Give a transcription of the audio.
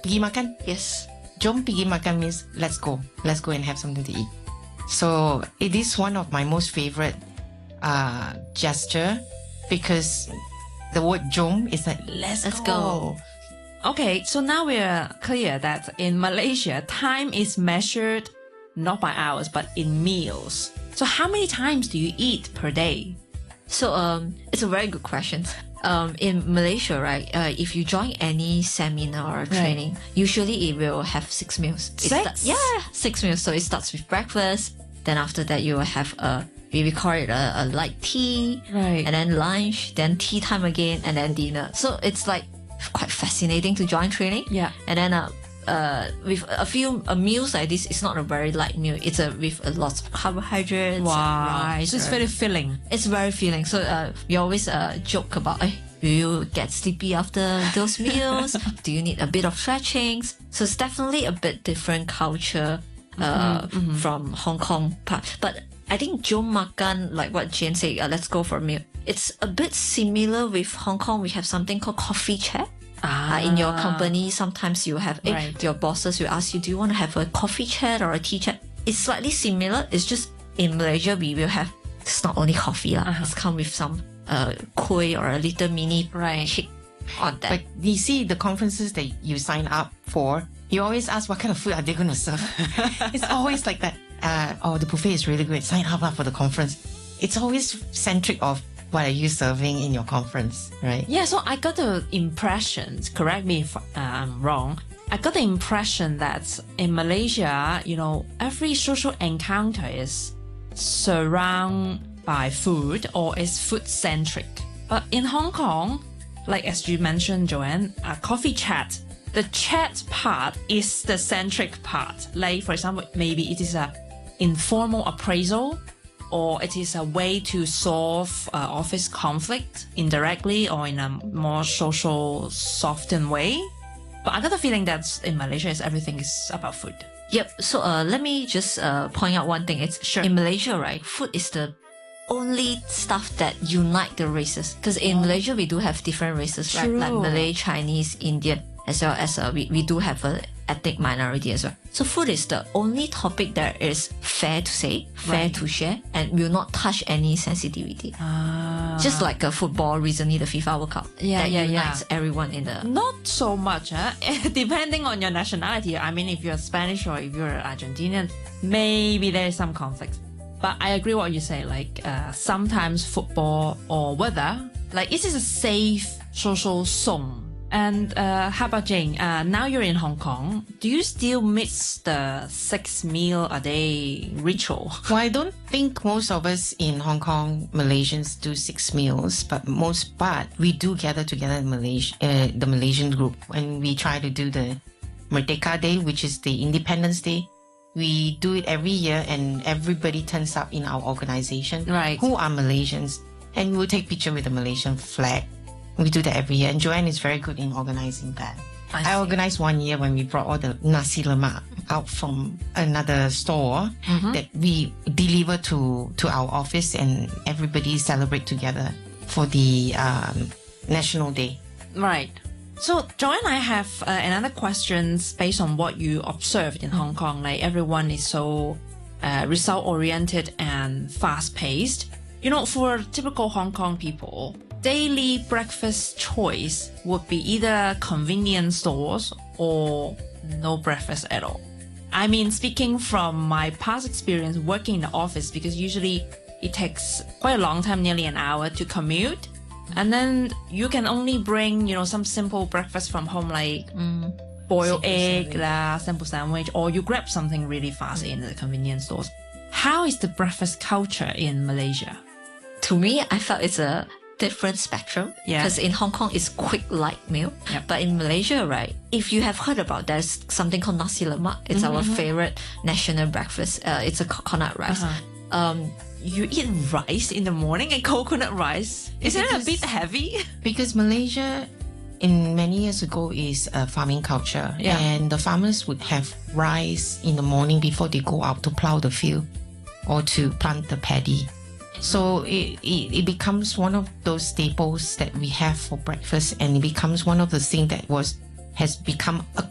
pergi makan. Yes. Jom pergi makan means let's go and have something to eat. So it is one of my most favorite gesture, because the word jom is like let's go. Okay, so now we're clear that in Malaysia, time is measured not by hours, but in meals. So how many times do you eat per day? So it's a very good question. In Malaysia, right, if you join any seminar or training, usually it will have 6 meals. Six? 6 meals. So it starts with breakfast. Then after that, you will have we call it a light tea. Right. And then lunch, then tea time again, and then dinner. So it's like quite fascinating to join training. Yeah. And then with a few meals like this, it's not a very light meal. It's with a lot of carbohydrates. Wow. So it's very filling. It's very filling. So we always joke about, do you get sleepy after those meals? Do you need a bit of stretchings? So it's definitely a bit different culture from Hong Kong part. But I think jom makan, like what Jane said, let's go for a meal. It's a bit similar with Hong Kong. We have something called coffee chat. In your company, sometimes you have your bosses will ask you, do you want to have a coffee chat or a tea chat? It's slightly similar. It's just in Malaysia, we will have, it's not only coffee. It's come with some kuih or a little mini chick on that. But you see, the conferences that you sign up for, you always ask what kind of food are they going to serve. It's always like that. The buffet is really good. Sign up for the conference. It's always centric of what are you serving in your conference, right? Yeah, so I got the impression, correct me if I'm wrong, I got the impression that in Malaysia, every social encounter is surrounded by food or is food-centric. But in Hong Kong, like as you mentioned, Joanne, coffee chat, the chat part is the centric part. Like, for example, maybe it is a informal appraisal, or it is a way to solve office conflict indirectly or in a more social, softened way. But I got the feeling that in Malaysia, everything is about food. Yep. So let me just point out one thing. It's in Malaysia, right? Food is the only stuff that unite the races. Because in Malaysia, we do have different races, right? Like Malay, Chinese, Indian, as well as we do have an ethnic minority as well. So food is the only topic that is fair to say, fair to share, and will not touch any sensitivity. Just like a football recently, the FIFA World Cup. That unites everyone in the... Not so much, depending on your nationality. I mean, if you're Spanish or if you're Argentinian, maybe there is some conflict. But I agree what you say, like sometimes football or weather, like it is a safe social zone. And how about Jane? Now you're in Hong Kong. Do you still miss the 6 meal a day ritual? Well, I don't think most of us in Hong Kong, Malaysians, do 6 meals, but we do gather together in Malaysia, the Malaysian group, when we try to do the Merdeka Day, which is the Independence Day. We do it every year, and everybody turns up in our organization who are Malaysians, and we'll take picture with the Malaysian flag. We do that every year, and Joanne is very good in organizing that. I organized one year when we brought all the nasi lemak out from another store that we deliver to our office, and everybody celebrate together for the National Day. Right. So, Joanne, I have another question based on what you observed in Hong Kong. Like, everyone is so result-oriented and fast-paced. For typical Hong Kong people, daily breakfast choice would be either convenience stores or no breakfast at all. I mean, speaking from my past experience working in the office, because usually it takes quite a long time, nearly an hour to commute. And then you can only bring, some simple breakfast from home, like boiled egg, simple sandwich, or you grab something really fast in the convenience stores. How is the breakfast culture in Malaysia? To me, I felt it's a different spectrum. Because in Hong Kong, it's quick, light meal. But in Malaysia, right, if you have heard about, there's something called nasi lemak. It's our favorite national breakfast. It's a coconut rice. You eat rice in the morning and coconut rice. Isn't it a bit heavy? Because Malaysia, in many years ago, is a farming culture. And the farmers would have rice in the morning before they go out to plow the field or to plant the paddy. So it becomes one of those staples that we have for breakfast, and it becomes one of the things that has become a